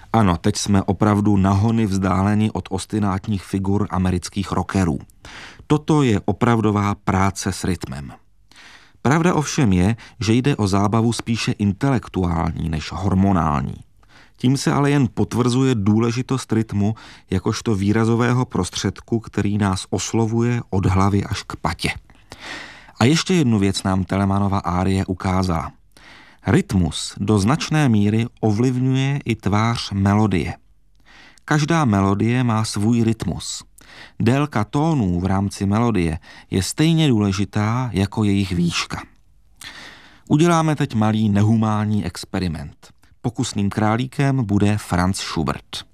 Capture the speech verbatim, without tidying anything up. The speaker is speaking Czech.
Ano, teď jsme opravdu nahony vzdáleni od ostinátních figur amerických rockerů. Toto je opravdová práce s rytmem. Pravda ovšem je, že jde o zábavu spíše intelektuální než hormonální. Tím se ale jen potvrzuje důležitost rytmu jakožto výrazového prostředku, který nás oslovuje od hlavy až k patě. A ještě jednu věc nám Telemanova árie ukázala. Rytmus do značné míry ovlivňuje i tvář melodie. Každá melodie má svůj rytmus. Délka tónů v rámci melodie je stejně důležitá jako jejich výška. Uděláme teď malý nehumánní experiment. Pokusným králíkem bude Franz Schubert.